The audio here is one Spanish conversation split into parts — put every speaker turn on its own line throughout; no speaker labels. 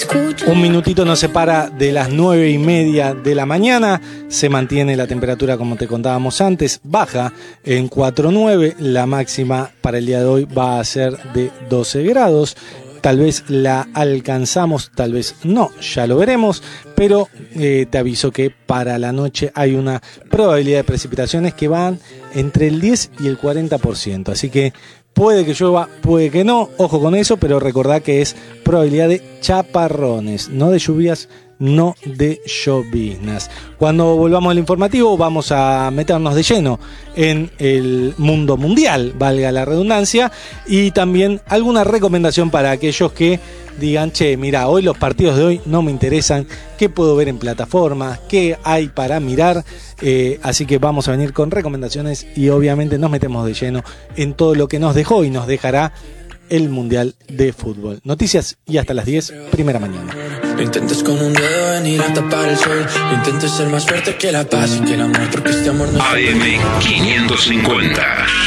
Un minutito nos separa de las 9:30 de la mañana. Se mantiene la temperatura, como te contábamos antes, baja en 4,9. La máxima para el día de hoy va a ser de 12 grados. Tal vez la alcanzamos, tal vez no, ya lo veremos, pero te aviso que para la noche hay una probabilidad de precipitaciones que van entre el 10 y el 40%, así que puede que llueva, puede que no, ojo con eso, pero recordá que es probabilidad de chaparrones, no de lluvias, no de lloviznas. Cuando volvamos al informativo vamos a meternos de lleno en el mundo mundial, valga la redundancia, y también alguna recomendación para aquellos que digan, che, mira, hoy los partidos de hoy no me interesan, qué puedo ver en plataforma, qué hay para mirar, así que vamos a venir con recomendaciones y obviamente nos metemos de lleno en todo lo que nos dejó y nos dejará el Mundial de Fútbol. Noticias y hasta las 10, primera mañana.
Lo intentes con un dedo venir a tapar el sol. Lo intentes ser más fuerte que la paz y que el amor, porque este amor no es...
AM 550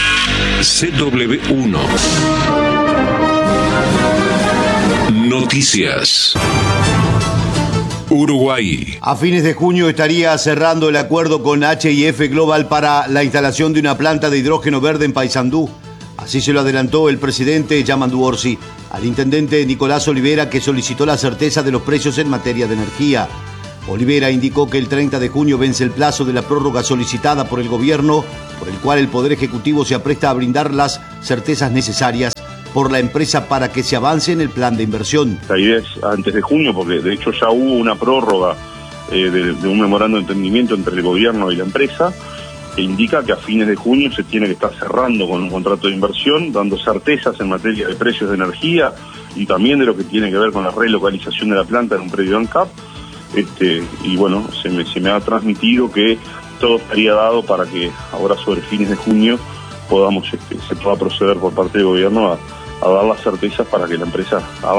CW1 Noticias. Uruguay.
A fines de junio estaría cerrando el acuerdo con H&F Global para la instalación de una planta de hidrógeno verde en Paysandú. Así se lo adelantó el presidente Yamandu Orsi al intendente Nicolás Olivera, que solicitó la certeza de los precios en materia de energía. Olivera indicó que el 30 de junio vence el plazo de la prórroga solicitada por el gobierno, por el cual el Poder Ejecutivo se apresta a brindar las certezas necesarias por la empresa para que se avance en el plan de inversión.
La idea es antes de junio, porque de hecho ya hubo una prórroga de un memorando de entendimiento entre el gobierno y la empresa, que indica que a fines de junio se tiene que estar cerrando con un contrato de inversión, dando certezas en materia de precios de energía y también de lo que tiene que ver con la relocalización de la planta en un predio ANCAP. Y bueno, se me ha transmitido que todo estaría dado para que ahora sobre fines de junio se pueda proceder por parte del gobierno a dar las certezas para que la empresa avance.